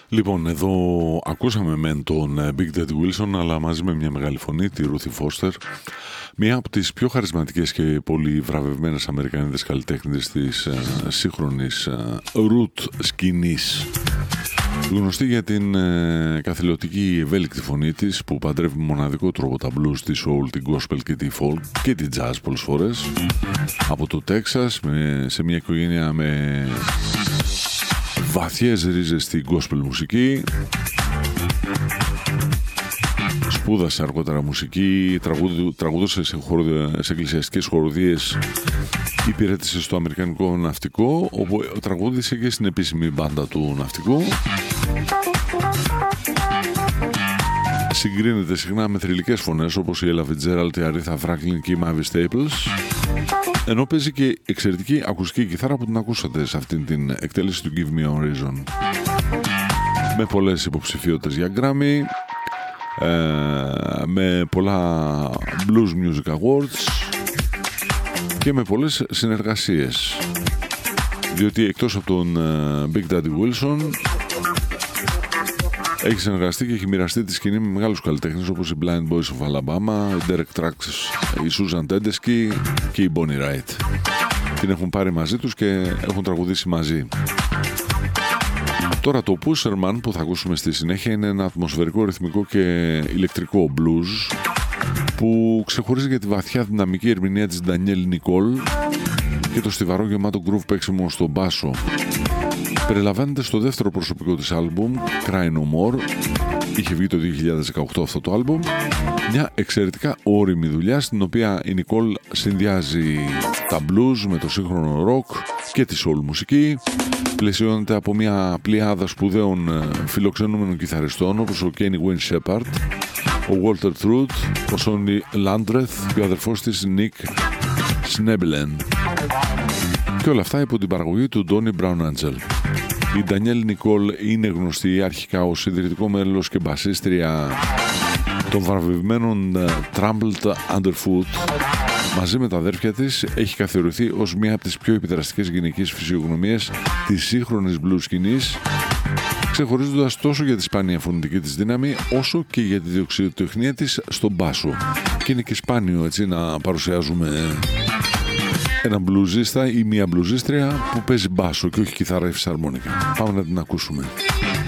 Λοιπόν, εδώ ακούσαμε μεν τον Big Daddy Wilson, αλλά μαζί με μια μεγάλη φωνή, τη Ruthie Foster, μία από τις πιο χαρισματικές και πολύ βραβευμένες αμερικανίδες καλλιτέχνηδες της σύγχρονης root σκηνής. Γνωστή για την καθηλωτική ευέλικτη φωνή της, που παντρεύει με μοναδικό τρόπο τα blues, τη soul, την gospel και τη folk και τη jazz πολλές φορές. Από το Τέξας, σε μια οικογένεια με βαθιές ρίζες στην gospel μουσική. Σπούδασε αργότερα μουσική, τραγουδούσε σε εκκλησιαστικές χοροδίες, υπηρέτησε στο Αμερικανικό Ναυτικό, όπου τραγούδισε και στην επίσημη μπάντα του Ναυτικού. Συγκρίνεται συχνά με θρυλικές φωνές όπως η Ella Fitzgerald, η Aretha Franklin και η Mavis Staples, ενώ παίζει και εξαιρετική ακουστική κιθάρα που την ακούσατε σε αυτήν την εκτέλεση του Give Me a Reason. Με πολλές υποψηφιότητες για Grammy, με πολλά Blues Music Awards και με πολλές συνεργασίες, διότι εκτός από τον Big Daddy Wilson έχει συνεργαστεί και έχει μοιραστεί τη σκηνή με μεγάλους καλλιτέχνες όπως οι Blind Boys of Alabama, η Derek Trucks, η Susan Tedeschi και η Bonnie Raitt. Την έχουν πάρει μαζί τους και έχουν τραγουδήσει μαζί. Τώρα το Pusherman που θα ακούσουμε στη συνέχεια είναι ένα ατμοσφαιρικό, ρυθμικό και ηλεκτρικό blues που ξεχωρίζει για τη βαθιά δυναμική ερμηνεία της Danielle Nicole και το στιβαρό γεμάτο groove παίξιμο στον μπάσο. Περιλαμβάνεται στο δεύτερο προσωπικό της άλμπουμ, Cry No More. Είχε βγει το 2018 αυτό το άλμπουμ. Μια εξαιρετικά όριμη δουλειά στην οποία η Νικόλ συνδυάζει τα blues με το σύγχρονο rock και τη soul μουσική. Πλαισιώνεται από μια πλειάδα σπουδαίων φιλοξενούμενων κιθαριστών όπως ο Kenny Wayne Shepherd, ο Walter Trout, ο Sonny Landreth και ο αδερφός της Nick Snebelen. Και όλα αυτά υπό την παραγωγή του Donny Brown Angel. Η Danielle Nicole είναι γνωστή αρχικά ως ιδρυτικό μέλος και μπασίστρια των βραβευμένων Trampled Underfoot. Μαζί με τα αδέρφια της έχει καθιερωθεί ως μία από τις πιο επιδραστικές γυναικείες φυσιογνωμίες της σύγχρονης blues σκηνής, ξεχωρίζοντας τόσο για τη σπάνια φωνητική της δύναμη όσο και για τη διοξυδοτεχνία της στον μπάσο. Και είναι και σπάνιο έτσι να παρουσιάζουμε έναν μπλουζίστα ή μία μπλουζίστρια που παίζει μπάσο και όχι κιθάρα ή φυσαρμόνικα. Πάμε να την ακούσουμε.